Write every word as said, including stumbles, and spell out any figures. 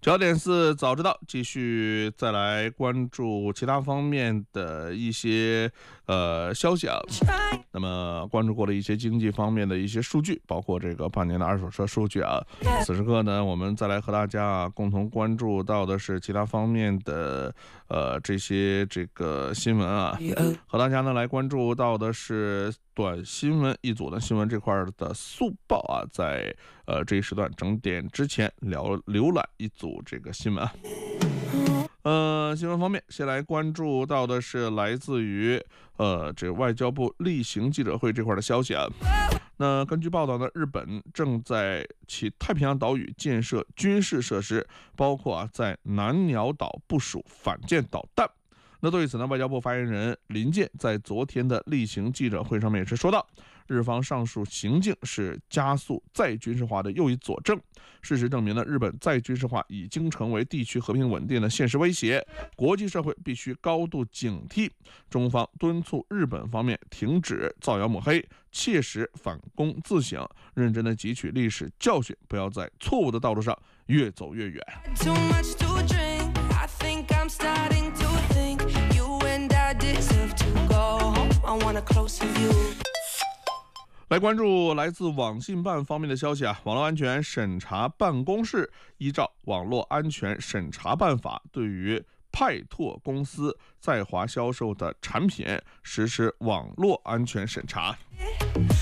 焦点四早知道，继续再来关注其他方面的一些呃消息啊。那么关注过了一些经济方面的一些数据，包括这个半年的二手车数据啊。此时刻呢，我们再来和大家啊共同关注到的是其他方面的呃这些这个新闻啊。和大家呢来关注到的是短新闻一组的新闻这块的速报啊，在呃这一时段整点之前聊浏览一组这个新闻啊。呃，新闻方面，先来关注到的是来自于呃这外交部例行记者会这块的消息啊。那根据报道呢，日本正在其太平洋岛屿建设军事设施，包括啊在南鸟岛部署反舰导弹。那对此呢，外交部发言人林健在昨天的例行记者会上面也是说到，日方上述行径是加速再军事化的又一佐证。事实证明呢，日本再军事化已经成为地区和平稳定的现实威胁，国际社会必须高度警惕。中方敦促日本方面停止造谣抹黑，切实反躬自省，认真的汲取历史教训，不要在错误的道路上越走越远。来关注来自网信办方面的消息啊，网络安全审查办公室依照网络安全审查办法，对于派拓公司在华销售的产品实施网络安全审查。